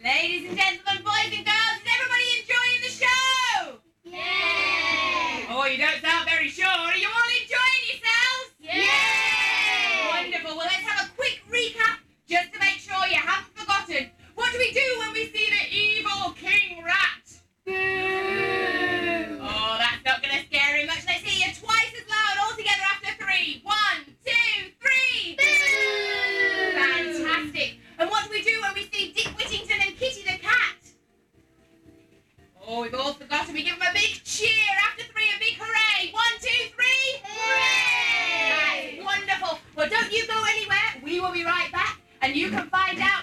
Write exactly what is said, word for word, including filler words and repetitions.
Ladies and gentlemen, boys and girls, is everybody enjoying the show? Yay! Oh, you don't sound very sure. Are you all enjoying yourselves? Yay! Wonderful. Well, let's have a quick recap just to make sure you haven't forgotten. What do we do when we see the evil King Rat? Boo! Oh, that's not going to scare him much. Let's hear you twice as loud all together after three. One, two, three. Boo! Fantastic. And what do we do when we see Dick Whittington and Kitty the cat? Oh, we've all forgotten. We give them a big cheer after three, a big hooray. One, two, three. Hooray! That's wonderful. Well, don't you go anywhere. We will be right back, and you can find out